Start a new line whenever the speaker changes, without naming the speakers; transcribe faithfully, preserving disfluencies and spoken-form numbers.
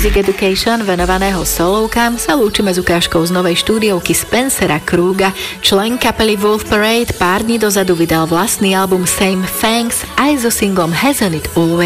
Music Education venovaného solovkám sa lúčime s ukážkou z novej štúdiovky Spencera Kruga. Člen kapely Wolf Parade pár dní dozadu vydal vlastný album Same Thanks aj so singlom Hasn't It Always.